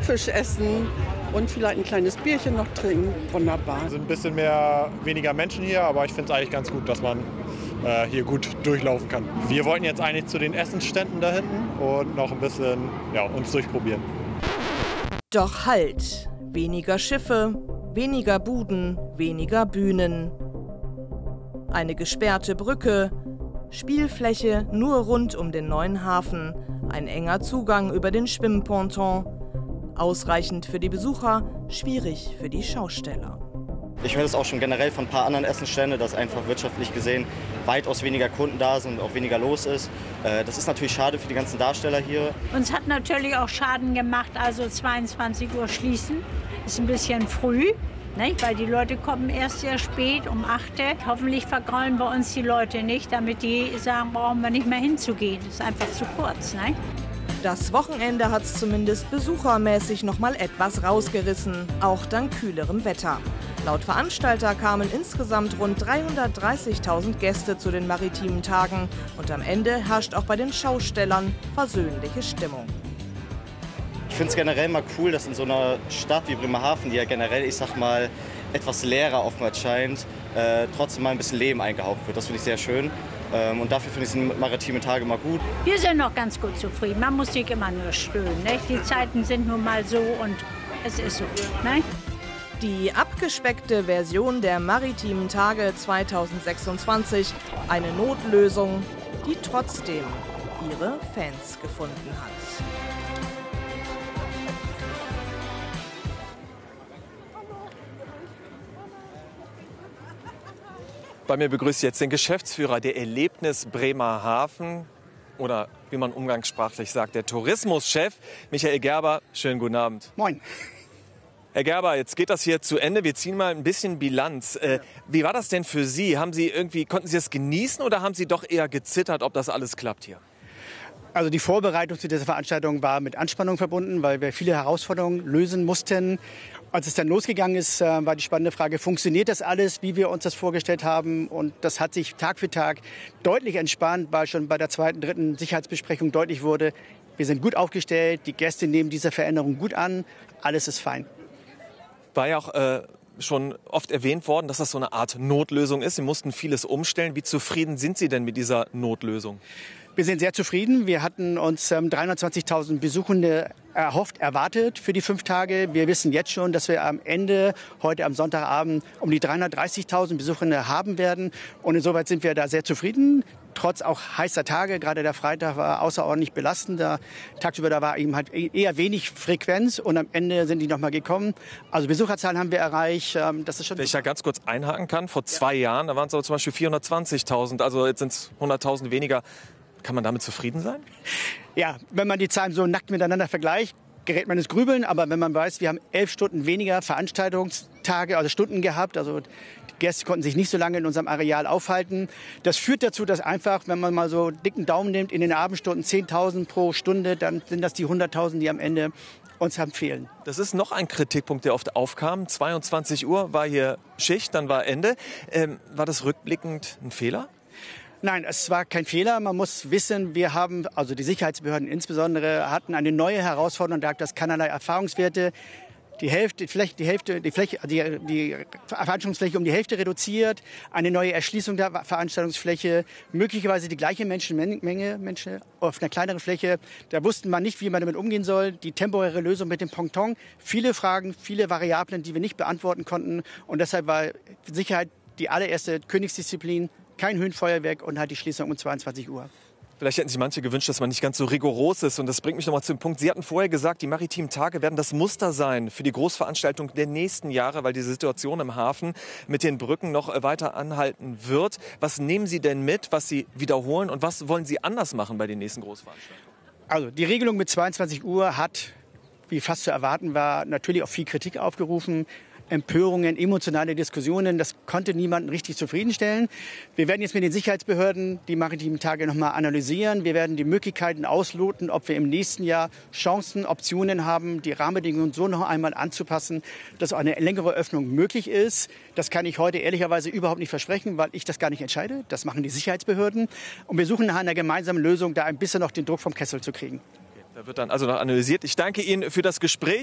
Thunfisch essen und vielleicht ein kleines Bierchen noch trinken. Wunderbar. Es sind ein bisschen weniger Menschen hier, aber ich finde es eigentlich ganz gut, dass man hier gut durchlaufen kann. Wir wollten jetzt eigentlich zu den Essensständen da hinten und noch ein bisschen uns durchprobieren. Doch halt, weniger Schiffe, weniger Buden, weniger Bühnen. Eine gesperrte Brücke, Spielfläche nur rund um den neuen Hafen, ein enger Zugang über den Schwimmponton. Ausreichend für die Besucher, schwierig für die Schausteller. Ich höre das auch schon generell von ein paar anderen Essensständen, dass einfach wirtschaftlich gesehen weitaus weniger Kunden da sind und auch weniger los ist. Das ist natürlich schade für die ganzen Darsteller hier. Uns hat natürlich auch Schaden gemacht, also 22 Uhr schließen. Ist ein bisschen früh, nicht? Weil die Leute kommen erst sehr spät, um 8 Uhr. Hoffentlich vergraulen wir uns die Leute nicht, damit die sagen, brauchen wir nicht mehr hinzugehen. Das ist einfach zu kurz. Nicht? Das Wochenende hat es zumindest besuchermäßig noch mal etwas rausgerissen, auch dank kühlerem Wetter. Laut Veranstalter kamen insgesamt rund 330.000 Gäste zu den maritimen Tagen. Und am Ende herrscht auch bei den Schaustellern versöhnliche Stimmung. Ich finde es generell mal cool, dass in so einer Stadt wie Bremerhaven, die ja generell, ich sag mal, etwas leerer oftmals scheint, trotzdem mal ein bisschen Leben eingehaucht wird. Das finde ich sehr schön. Und dafür finde ich die maritimen Tage mal gut. Wir sind noch ganz gut zufrieden. Man muss sich immer nur stöhnen. Nicht? Die Zeiten sind nun mal so und es ist so. Nicht? Die abgespeckte Version der maritimen Tage 2026, eine Notlösung, die trotzdem ihre Fans gefunden hat. Bei mir begrüße ich jetzt den Geschäftsführer der Erlebnis Bremerhaven oder wie man umgangssprachlich sagt, der Tourismuschef Michael Gerber. Schönen guten Abend. Moin. Herr Gerber, jetzt geht das hier zu Ende. Wir ziehen mal ein bisschen Bilanz. Wie war das denn für Sie? Konnten Sie es genießen oder haben Sie doch eher gezittert, ob das alles klappt hier? Also die Vorbereitung zu dieser Veranstaltung war mit Anspannung verbunden, weil wir viele Herausforderungen lösen mussten. Als es dann losgegangen ist, war die spannende Frage, funktioniert das alles, wie wir uns das vorgestellt haben? Und das hat sich Tag für Tag deutlich entspannt, weil schon bei der zweiten, dritten Sicherheitsbesprechung deutlich wurde, wir sind gut aufgestellt, die Gäste nehmen diese Veränderung gut an, alles ist fein. War ja auch schon oft erwähnt worden, dass das so eine Art Notlösung ist. Sie mussten vieles umstellen. Wie zufrieden sind Sie denn mit dieser Notlösung? Wir sind sehr zufrieden. Wir hatten uns 320.000 Besuchende erwartet für die 5 Tage. Wir wissen jetzt schon, dass wir am Ende, heute am Sonntagabend, um die 330.000 Besuchende haben werden. Und insoweit sind wir da sehr zufrieden. Trotz auch heißer Tage, gerade der Freitag war außerordentlich belastend. Tagsüber da war eben halt eher wenig Frequenz und am Ende sind die noch mal gekommen. Also Besucherzahlen haben wir erreicht. Das ist schon. Wenn ich da ganz kurz einhaken kann, vor 2 Jahren, da waren es aber zum Beispiel 420.000, also jetzt sind es 100.000 weniger. Kann man damit zufrieden sein? Ja, wenn man die Zahlen so nackt miteinander vergleicht, gerät man ins Grübeln. Aber wenn man weiß, wir haben 11 Stunden weniger Veranstaltungstage, also Stunden gehabt, also die Gäste konnten sich nicht so lange in unserem Areal aufhalten. Das führt dazu, dass einfach, wenn man mal so dicken Daumen nimmt, in den Abendstunden 10.000 pro Stunde, dann sind das die 100.000, die am Ende uns haben fehlen. Das ist noch ein Kritikpunkt, der oft aufkam. 22 Uhr war hier Schicht, dann war Ende. War das rückblickend ein Fehler? Nein, es war kein Fehler. Man muss wissen, wir haben, also die Sicherheitsbehörden insbesondere, hatten eine neue Herausforderung. Da gab es keinerlei Erfahrungswerte. Die Veranstaltungsfläche um die Hälfte reduziert, eine neue Erschließung der Veranstaltungsfläche, möglicherweise die gleiche Menschenmenge, Menschen auf einer kleineren Fläche. Da wussten man nicht, wie man damit umgehen soll. Die temporäre Lösung mit dem Ponton. Viele Fragen, viele Variablen, die wir nicht beantworten konnten. Und deshalb war Sicherheit die allererste Königsdisziplin. Kein Höhenfeuerwerk und halt die Schließung um 22 Uhr. Vielleicht hätten sich manche gewünscht, dass man nicht ganz so rigoros ist. Und das bringt mich nochmal zum Punkt. Sie hatten vorher gesagt, die maritimen Tage werden das Muster sein für die Großveranstaltung der nächsten Jahre, weil die Situation im Hafen mit den Brücken noch weiter anhalten wird. Was nehmen Sie denn mit, was Sie wiederholen und was wollen Sie anders machen bei den nächsten Großveranstaltungen? Also die Regelung mit 22 Uhr hat, wie fast zu erwarten war, natürlich auch viel Kritik aufgerufen. Empörungen, emotionale Diskussionen, das konnte niemanden richtig zufriedenstellen. Wir werden jetzt mit den Sicherheitsbehörden die maritimen Tage noch mal analysieren. Wir werden die Möglichkeiten ausloten, ob wir im nächsten Jahr Chancen, Optionen haben, die Rahmenbedingungen so noch einmal anzupassen, dass eine längere Öffnung möglich ist. Das kann ich heute ehrlicherweise überhaupt nicht versprechen, weil ich das gar nicht entscheide. Das machen die Sicherheitsbehörden. Und wir suchen nach einer gemeinsamen Lösung, da ein bisschen noch den Druck vom Kessel zu kriegen. Da wird dann also noch analysiert. Ich danke Ihnen für das Gespräch.